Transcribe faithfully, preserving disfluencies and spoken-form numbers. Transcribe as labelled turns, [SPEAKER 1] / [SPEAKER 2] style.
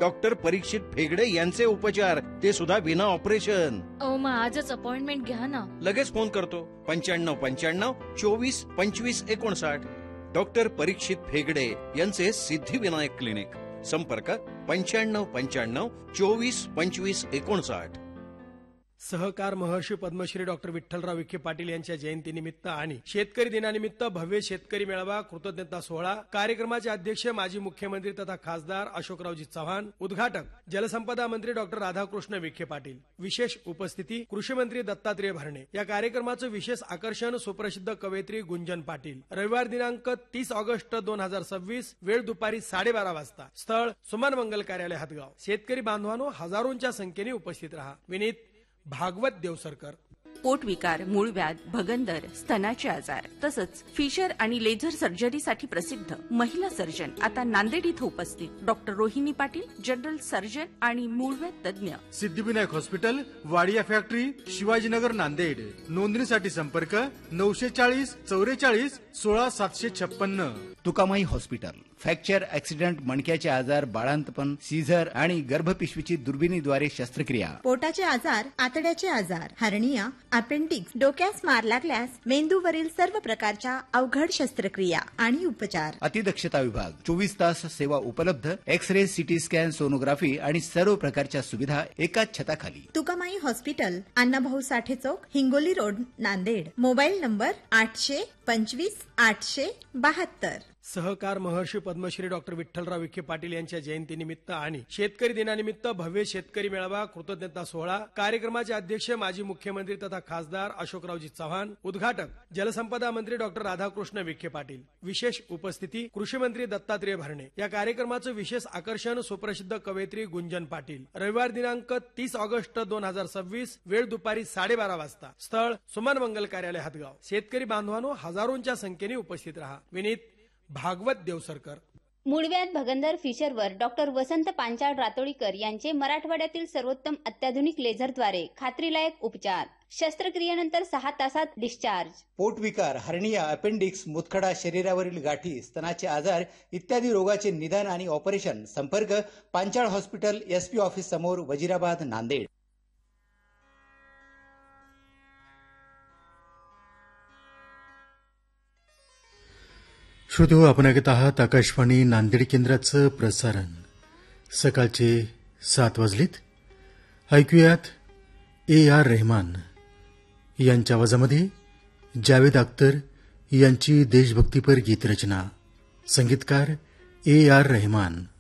[SPEAKER 1] Doctor परीक्षित फेगडे यांचे उपचार, ते सुद्धा विना ऑपरेशन.
[SPEAKER 2] अहो मग आजच अपॉइंटमेंट घ्या ना.
[SPEAKER 1] लगेच फोन करतो. पंच्याण्णव पंच्याण्णव चोवीस पंचवीस एकोणसाठ. डॉक्टर परीक्षित फेगडे यांचे सिद्धिविनायक क्लिनिक. संपर्क पंच्याण्णव पंच्याण्णव चोवीस पंचवीस एकोणसाठ.
[SPEAKER 3] सहकार महर्षी पद्मश्री डॉक्टर विठ्ठलराव विखे पाटील यांच्या जयंतीनिमित्त आणि शेतकरी दिनानिमित्त भव्य शेतकरी मेळावा कृतज्ञता सोहळा. कार्यक्रमाचे अध्यक्ष माजी मुख्यमंत्री तथा खासदार अशोकरावजी चव्हाण. उद्घाटक जलसंपदा मंत्री डॉक्टर राधाकृष्ण विखे पाटील. विशेष उपस्थिती कृषी मंत्री दत्तात्रय भरणे. या कार्यक्रमाचं विशेष आकर्षण सुप्रसिद्ध कवयित्री गुंजन पाटील. रविवार दिनांक तीस ऑगस्ट दोन हजार सव्वीस. वेळ दुपारी साडेबारा वाजता. स्थळ सुमन मंगल कार्यालय हदगाव. शेतकरी बांधवांनो, हजारोंच्या संख्येने उपस्थित रहा. विनीत भागवत देवसरकर.
[SPEAKER 4] पोटविकार, मूळव्याध, भगंदर, स्तनाचे आजार तसंच फिशर आणि लेझर सर्जरीसाठी प्रसिद्ध महिला सर्जन आता नांदेड इथं उपस्थित. Doctor Rohini Patil, general surgeon आणि मूळव्याध तज्ञ.
[SPEAKER 5] Siddhivinayak hospital, Wadia factory, Shivajinagar, Nanded. नोंदणीसाठी संपर्क नऊशे चाळीस चौवेचाळीस सोळा सातशे छप्पन्न.
[SPEAKER 6] तुकामाई हॉस्पिटल. फ्रॅक्चर, ऍक्सिडेंट, मणक्याचे आजार, बाळांतपण, सीझर आणि गर्भपिशवीची दुर्बिणीद्वारे शस्त्रक्रिया.
[SPEAKER 7] पोटाचे आजार, आतड्याचे आजार, हर्निया, अपेंडिक्स, डोक्यास मार लागल्यास मेंदूवरील सर्व प्रकारच्या अवघड शस्त्रक्रिया आणि उपचार.
[SPEAKER 6] अतिदक्षता विभाग. चोवीस तास सेवा उपलब्ध. X ray, CT scan, sonography आणि सर्व प्रकारच्या सुविधा एकाच छताखाली.
[SPEAKER 7] तुकामाई हॉस्पिटल, अण्णाभाऊ साठे चौक, Hingoli road, Nanded. Mobile number आठशे पंचवीस आठशे बहात्तर.
[SPEAKER 3] सहकार महर्षी पद्मश्री डॉक्टर विठ्ठलराव विखे पाटील यांच्या जयंतीनिमित्त आणि शेतकरी दिनानिमित्त भव्य शेतकरी मेळावा कृतज्ञता सोहळा. कार्यक्रमाचे अध्यक्ष माजी मुख्यमंत्री तथा खासदार अशोकरावजी चव्हाण. उद्घाटक जलसंपदा मंत्री डॉक्टर राधाकृष्ण विखे पाटील. विशेष उपस्थिती कृषी मंत्री दत्तात्रय भरणे. या कार्यक्रमाचं विशेष आकर्षण सुप्रसिद्ध कवयित्री गुंजन पाटील. रविवार दिनांक तीस ऑगस्ट दोन हजार सव्वीस. वेळ दुपारी साडेबारा वाजता. स्थळ सुमन मंगल कार्यालय हदगाव. शेतकरी बांधवांनो, हजारोंच्या संख्येने उपस्थित रहा. विनीत भागवत देवसरकर.
[SPEAKER 8] मूळव्याध, भगंदर, फिशरवर डॉक्टर वसंत पांचाळ रातोळीकर यांचे मराठवाड्यातील सर्वोत्तम अत्याधुनिक लेझरद्वारे खात्रीलायक उपचार. शस्त्रक्रियेनंतर सहा तासात डिस्चार्ज.
[SPEAKER 9] पोटविकार, हर्निया, अपेंडिक्स, मुतखडा, शरीरावरील गाठी, स्तनाचे आजार इत्यादी रोगाचे निदान आणि ऑपरेशन. संपर्क पांचाळ हॉस्पिटल, एसपी ऑफिस समोर, वजिराबाद, नांदेड.
[SPEAKER 5] श्रोते हो, आपण ऐकत आहात आकाशवाणी नांदेड केंद्राचं प्रसारण. सकाळचे सात वाजलेत. ऐकूयात ए आर रहमान यांच्या आवाजामध्ये जावेद अख्तर यांची देशभक्तीपर गीतरचना. संगीतकार ए आर रहमान.